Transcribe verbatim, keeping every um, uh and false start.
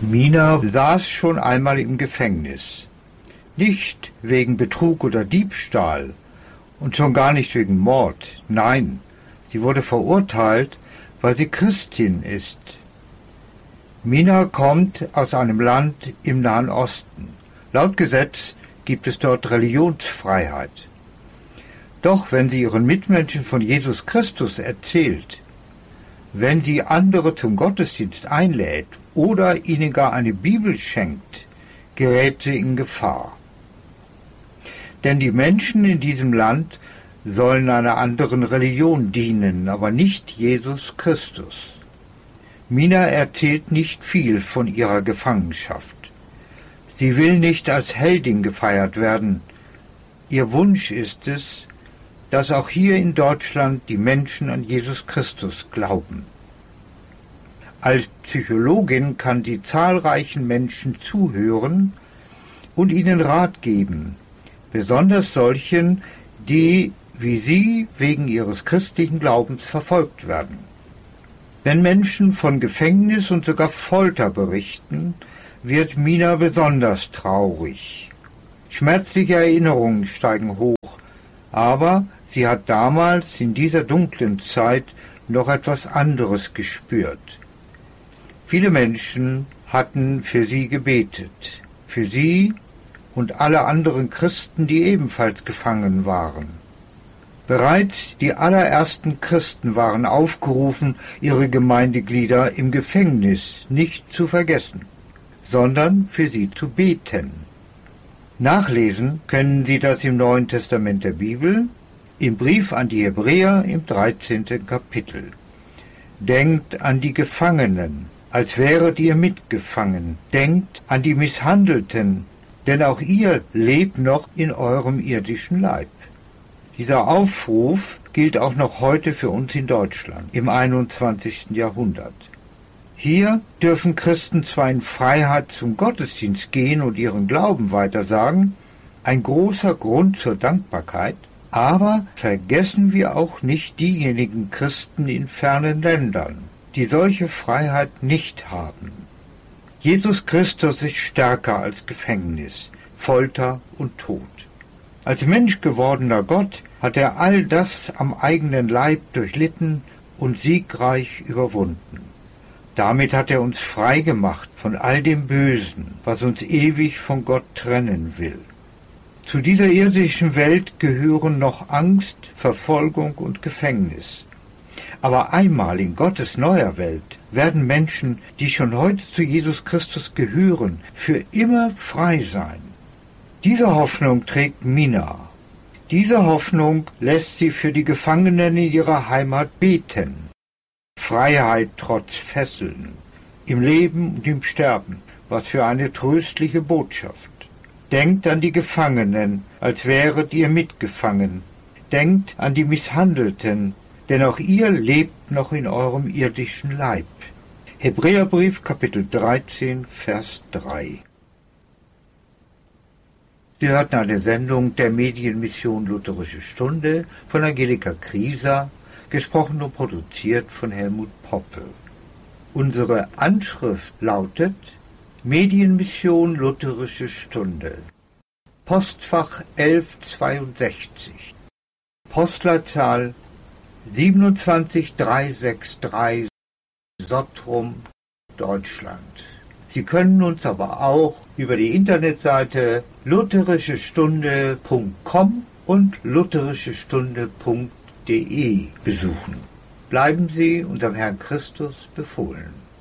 Mina saß schon einmal im Gefängnis. Nicht wegen Betrug oder Diebstahl und schon gar nicht wegen Mord. Nein, sie wurde verurteilt, weil sie Christin ist. Mina kommt aus einem Land im Nahen Osten. Laut Gesetz gibt es dort Religionsfreiheit. Doch wenn sie ihren Mitmenschen von Jesus Christus erzählt, wenn sie andere zum Gottesdienst einlädt oder ihnen gar eine Bibel schenkt, gerät sie in Gefahr. Denn die Menschen in diesem Land sollen einer anderen Religion dienen, aber nicht Jesus Christus. Mina erzählt nicht viel von ihrer Gefangenschaft. Sie will nicht als Heldin gefeiert werden. Ihr Wunsch ist es, dass auch hier in Deutschland die Menschen an Jesus Christus glauben. Als Psychologin kann sie zahlreichen Menschen zuhören und ihnen Rat geben, besonders solchen, die wie sie wegen ihres christlichen Glaubens verfolgt werden. Wenn Menschen von Gefängnis und sogar Folter berichten, wird Mina besonders traurig. Schmerzliche Erinnerungen steigen hoch, aber sie hat damals in dieser dunklen Zeit noch etwas anderes gespürt. Viele Menschen hatten für sie gebetet, für sie und alle anderen Christen, die ebenfalls gefangen waren. Bereits die allerersten Christen waren aufgerufen, ihre Gemeindeglieder im Gefängnis nicht zu vergessen, sondern für sie zu beten. Nachlesen können Sie das im Neuen Testament der Bibel, im Brief an die Hebräer im dreizehnten Kapitel. Denkt an die Gefangenen, als wäret ihr mitgefangen. Denkt an die Misshandelten, denn auch ihr lebt noch in eurem irdischen Leib. Dieser Aufruf gilt auch noch heute für uns in Deutschland, im einundzwanzigsten Jahrhundert. Hier dürfen Christen zwar in Freiheit zum Gottesdienst gehen und ihren Glauben weitersagen, ein großer Grund zur Dankbarkeit, aber vergessen wir auch nicht diejenigen Christen in fernen Ländern, die solche Freiheit nicht haben. Jesus Christus ist stärker als Gefängnis, Folter und Tod. Als Mensch gewordener Gott hat er all das am eigenen Leib durchlitten und siegreich überwunden. Damit hat er uns frei gemacht von all dem Bösen, was uns ewig von Gott trennen will. Zu dieser irdischen Welt gehören noch Angst, Verfolgung und Gefängnis. Aber einmal in Gottes neuer Welt werden Menschen, die schon heute zu Jesus Christus gehören, für immer frei sein. Diese Hoffnung trägt Mina. Diese Hoffnung lässt sie für die Gefangenen in ihrer Heimat beten. Freiheit trotz Fesseln, im Leben und im Sterben, was für eine tröstliche Botschaft. Denkt an die Gefangenen, als wäret ihr mitgefangen. Denkt an die Misshandelten, denn auch ihr lebt noch in eurem irdischen Leib. Hebräerbrief, Kapitel dreizehn, Vers drei. Sie hörten eine Sendung der Medienmission Lutherische Stunde von Angelika Krieser, gesprochen und produziert von Helmut Poppe. Unsere Anschrift lautet Medienmission Lutherische Stunde, Postfach elfhundertzweiundsechzig, Postleitzahl siebenundzwanzig dreihundertdreiundsechzig, Sottrum, Deutschland. Sie können uns aber auch über die Internetseite lutherische stunde punkt com und lutherische stunde punkt de besuchen. Bleiben Sie unserem Herrn Christus befohlen.